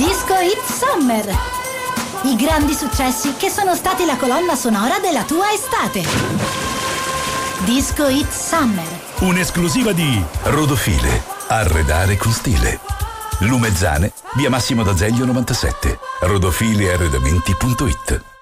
Disco Hit Summer. I grandi successi che sono stati la colonna sonora della tua estate. Disco Hit Summer. Un'esclusiva di Rodofile. Arredare con stile. Lumezzane, via Massimo d'Azeglio 97. rodofilearredamenti.it.